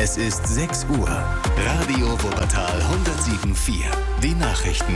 Es ist 6 Uhr. Radio Wuppertal 107.4. Die Nachrichten.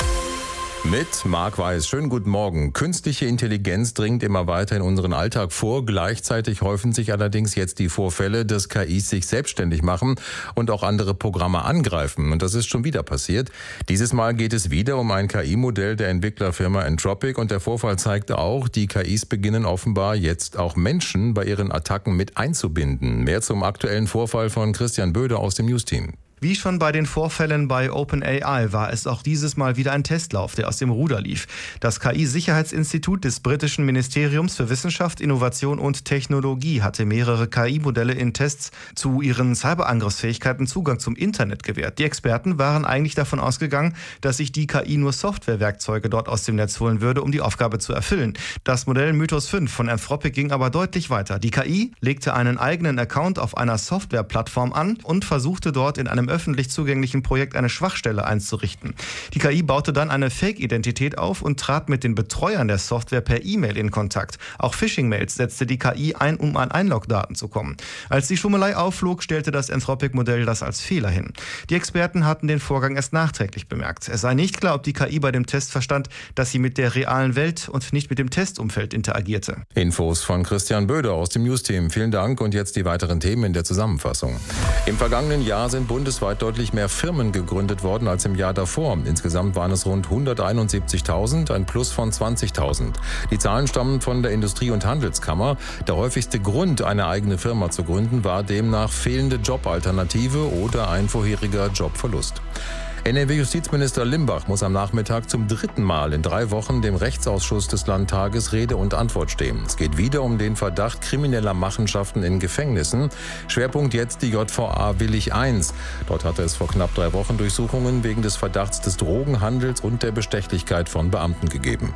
Mit Marc Weiß. Schönen guten Morgen. Künstliche Intelligenz dringt immer weiter in unseren Alltag vor. Gleichzeitig häufen sich allerdings jetzt die Vorfälle, dass KIs sich selbstständig machen und auch andere Programme angreifen. Und das ist schon wieder passiert. Dieses Mal geht es wieder um ein KI-Modell der Entwicklerfirma Anthropic. Und der Vorfall zeigte auch, die KIs beginnen offenbar jetzt auch Menschen bei ihren Attacken mit einzubinden. Mehr zum aktuellen Vorfall von Christian Böder aus dem News-Team. Wie schon bei den Vorfällen bei OpenAI war es auch dieses Mal wieder ein Testlauf, der aus dem Ruder lief. Das KI-Sicherheitsinstitut des britischen Ministeriums für Wissenschaft, Innovation und Technologie hatte mehrere KI-Modelle in Tests zu ihren Cyberangriffsfähigkeiten Zugang zum Internet gewährt. Die Experten waren eigentlich davon ausgegangen, dass sich die KI nur Softwarewerkzeuge dort aus dem Netz holen würde, um die Aufgabe zu erfüllen. Das Modell Mythos 5 von Anthropic ging aber deutlich weiter. Die KI legte einen eigenen Account auf einer Softwareplattform an und versuchte dort in einem öffentlich zugänglichen Projekt eine Schwachstelle einzurichten. Die KI baute dann eine Fake-Identität auf und trat mit den Betreuern der Software per E-Mail in Kontakt. Auch Phishing-Mails setzte die KI ein, um an Einlogdaten zu kommen. Als die Schummelei aufflog, stellte das Anthropic-Modell das als Fehler hin. Die Experten hatten den Vorgang erst nachträglich bemerkt. Es sei nicht klar, ob die KI bei dem Test verstand, dass sie mit der realen Welt und nicht mit dem Testumfeld interagierte. Infos von Christian Böder aus dem News-Team. Vielen Dank und jetzt die weiteren Themen in der Zusammenfassung. Im vergangenen Jahr sind bundesweit deutlich mehr Firmen gegründet worden als im Jahr davor. Insgesamt waren es rund 171.000, ein Plus von 20.000. Die Zahlen stammen von der Industrie- und Handelskammer. Der häufigste Grund, eine eigene Firma zu gründen, war demnach fehlende Jobalternative oder ein vorheriger Jobverlust. NRW-Justizminister Limbach muss am Nachmittag zum 3. Mal in 3 Wochen dem Rechtsausschuss des Landtages Rede und Antwort stehen. Es geht wieder um den Verdacht krimineller Machenschaften in Gefängnissen. Schwerpunkt jetzt die JVA Willich I. Dort hatte es vor knapp 3 Wochen Durchsuchungen wegen des Verdachts des Drogenhandels und der Bestechlichkeit von Beamten gegeben.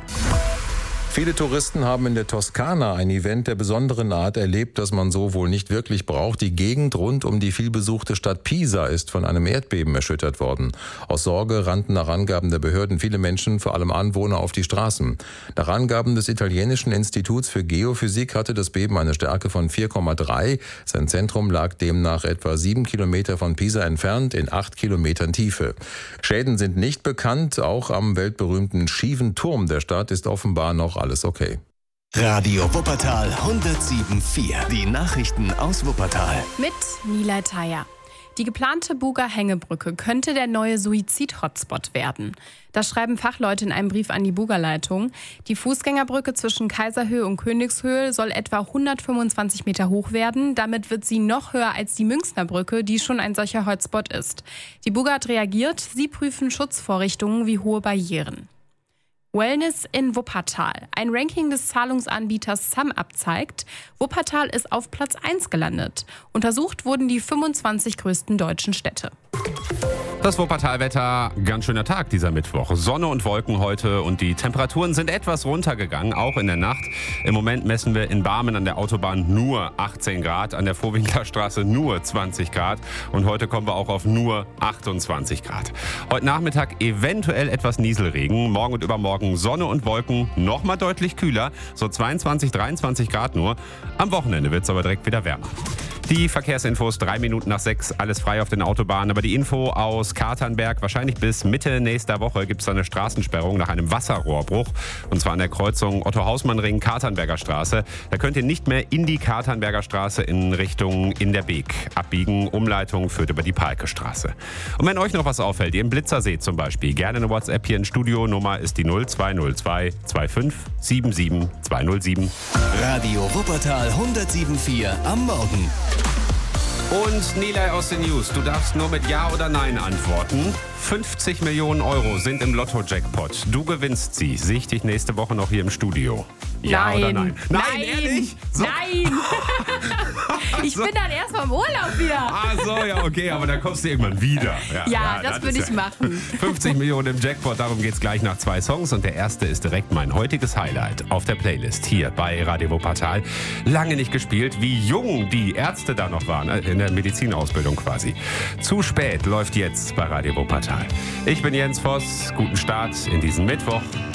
Viele Touristen haben in der Toskana ein Event der besonderen Art erlebt, das man so wohl nicht wirklich braucht. Die Gegend rund um die vielbesuchte Stadt Pisa ist von einem Erdbeben erschüttert worden. Aus Sorge rannten nach Angaben der Behörden viele Menschen, vor allem Anwohner, auf die Straßen. Nach Angaben des italienischen Instituts für Geophysik hatte das Beben eine Stärke von 4,3. Sein Zentrum lag demnach etwa 7 Kilometer von Pisa entfernt, in 8 Kilometern Tiefe. Schäden sind nicht bekannt. Auch am weltberühmten schiefen Turm der Stadt ist offenbar noch alles okay. Radio Wuppertal 107.4. Die Nachrichten aus Wuppertal. Mit Nilay Thayer. Die geplante Buger Hängebrücke könnte der neue Suizid-Hotspot werden. Das schreiben Fachleute in einem Brief an die Bugerleitung. Die Fußgängerbrücke zwischen Kaiserhöhe und Königshöhe soll etwa 125 Meter hoch werden. Damit wird sie noch höher als die Münchner Brücke, die schon ein solcher Hotspot ist. Die Buger hat reagiert. Sie prüfen Schutzvorrichtungen wie hohe Barrieren. Wellness in Wuppertal. Ein Ranking des Zahlungsanbieters SumUp zeigt, Wuppertal ist auf Platz 1 gelandet. Untersucht wurden die 25 größten deutschen Städte. Das Wuppertal-Wetter, ganz schöner Tag dieser Mittwoch. Sonne und Wolken heute und die Temperaturen sind etwas runtergegangen, auch in der Nacht. Im Moment messen wir in Barmen an der Autobahn nur 18 Grad, an der Vorwinklerstraße nur 20 Grad und heute kommen wir auch auf nur 28 Grad. Heute Nachmittag eventuell etwas Nieselregen, morgen und übermorgen Sonne und Wolken, nochmal deutlich kühler, so 22, 23 Grad nur. Am Wochenende wird es aber direkt wieder wärmer. Die Verkehrsinfos 3 Minuten nach 6, alles frei auf den Autobahnen. Aber die Info aus Katernberg, wahrscheinlich bis Mitte nächster Woche gibt es eine Straßensperrung nach einem Wasserrohrbruch. Und zwar an der Kreuzung Otto-Hausmann-Ring, Katernberger Straße. Da könnt ihr nicht mehr in die Katernberger Straße in Richtung in der Beek abbiegen. Umleitung führt über die Palkestraße. Und wenn euch noch was auffällt, ihr im Blitzer seht zum Beispiel, gerne eine WhatsApp hier ins Studio. Nummer ist die 0202 25 77 207. Radio Wuppertal 107.4 am Morgen. Und Nilay aus den News, du darfst nur mit Ja oder Nein antworten. 50 Millionen Euro sind im Lotto-Jackpot. Du gewinnst sie. Sehe ich dich nächste Woche noch hier im Studio? Ja nein. Oder nein? Nein, ehrlich? So. Nein! Ich bin dann erst mal im Urlaub wieder. Ach so, ja, okay, aber dann kommst du irgendwann wieder. Ja, das würde ich machen. 50 Millionen im Jackpot, darum geht's gleich nach 2 Songs. Und der erste ist direkt mein heutiges Highlight auf der Playlist hier bei Radio Wuppertal. Lange nicht gespielt, wie jung die Ärzte da noch waren, in der Medizinausbildung quasi. Zu spät läuft jetzt bei Radio Wuppertal. Ich bin Jens Voss, guten Start in diesen Mittwoch.